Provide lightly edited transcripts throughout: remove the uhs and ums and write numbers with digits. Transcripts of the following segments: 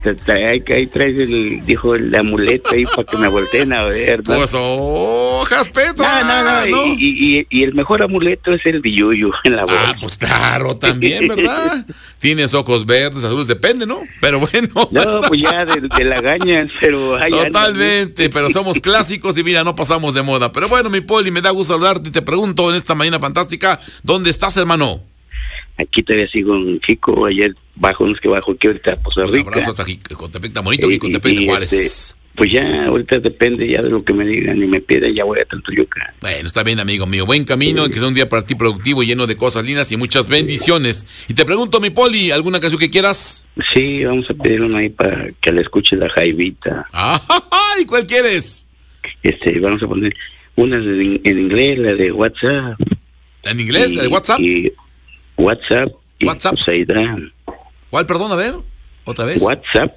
Ahí traes dijo el amuleto ahí para que me volteen a ver, ¿no? Pues hojas, Petra. No. Y el mejor amuleto es el billuyo en la boca. Pues claro, también, ¿verdad? Tienes ojos verdes, azules, depende, ¿no? Pero bueno. No, pues ya de lagañas, pero... Totalmente, pero somos clásicos y mira, no pasamos de moda. Pero bueno, mi Poli, me da gusto saludarte y te pregunto en esta mañana fantástica, ¿dónde estás, hermano? Aquí todavía sigo en Jico, ayer bajo aquí ahorita a Poza Rica. Un abrazo hasta Jicotepec, tan bonito, Jicotepec, Juárez. Pues ya, ahorita depende ya de lo que me digan y me piden, ya voy a Tantoyuca. Bueno, está bien, amigo mío, buen camino, que sea un día para ti productivo, lleno de cosas lindas y muchas bendiciones. Y te pregunto, mi Poli, ¿alguna canción que quieras? Sí, vamos a pedir una ahí para que la escuche la Jaivita. ¿Y cuál quieres? Vamos a poner una en inglés, la de WhatsApp. ¿En inglés? ¿La de WhatsApp? WhatsApp. WhatsApp. ¿Cuál, perdón, a ver? ¿Otra vez? WhatsApp.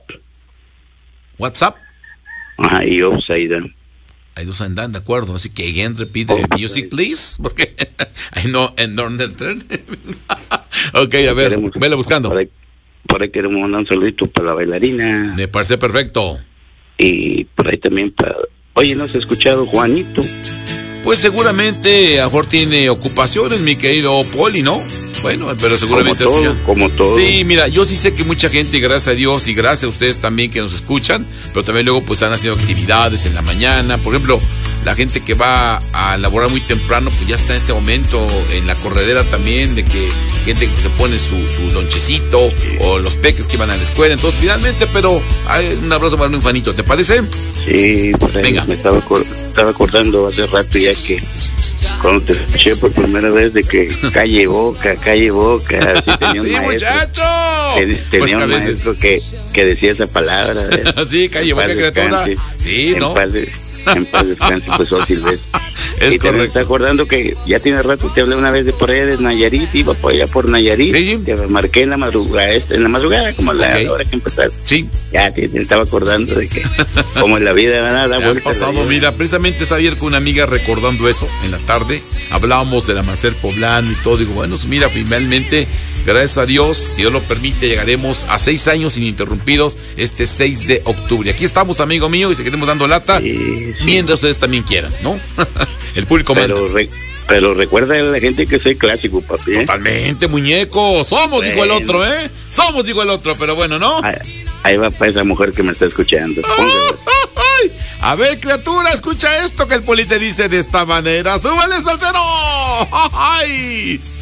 Ajá, y Upside Down. I do sign down, de acuerdo. Así que again, repeat the music, please. Porque I know and don't turn. Ok, a ver, vela buscando. Por ahí queremos mandar un saludito para la bailarina. Me parece perfecto. Y por ahí también para... Oye, ¿no has escuchado Juanito? Pues seguramente a mejor tiene ocupaciones, mi querido Poli, ¿no? Bueno, pero seguramente... Como todo. Sí, mira, yo sí sé que mucha gente, gracias a Dios y gracias a ustedes también que nos escuchan, pero también luego pues han haciendo actividades en la mañana. Por ejemplo, la gente que va a laborar muy temprano, pues ya está en este momento en la corredera también, de que gente que se pone su lonchecito, o los peques que van a la escuela. Entonces, finalmente, pero hay un abrazo para mi Juanito, ¿te parece? Sí, por ahí. Venga. Me estaba acordando hace rato ya que cuando te escuché por primera vez de que calle boca, así tenía un sí, maestro. Muchacho. Tenía pues un maestro que decía esa palabra. Sí, calle boca, criatura. Sí, ¿no? En paz descanse, pues, Silvestre. Es correcto. Me está acordando que ya tiene rato, te hablé una vez de por allá de Nayarit, iba por allá por Nayarit. Sí. Te marqué en la madrugada, como la hora que empezaste. Sí. Ya te estaba acordando de que, como en la vida, nada, ha pasado, mira, precisamente estaba ayer con una amiga recordando eso en la tarde. Hablábamos del amanecer poblano y todo. Digo, bueno, mira, finalmente, gracias a Dios, si Dios lo permite, llegaremos a 6 años ininterrumpidos este 6 de octubre. Aquí estamos, amigo mío, y seguiremos dando lata mientras ustedes también quieran, ¿no? El público manda. Pero recuerda a la gente que soy clásico, papi. Totalmente, muñeco. Somos, dijo el otro, ¿eh? Somos, dijo el otro, pero bueno, ¿no? Ahí va para esa mujer que me está escuchando. A ver, criatura, escucha esto que el Poli te dice de esta manera. ¡Súbale, salsero! ¡Ay!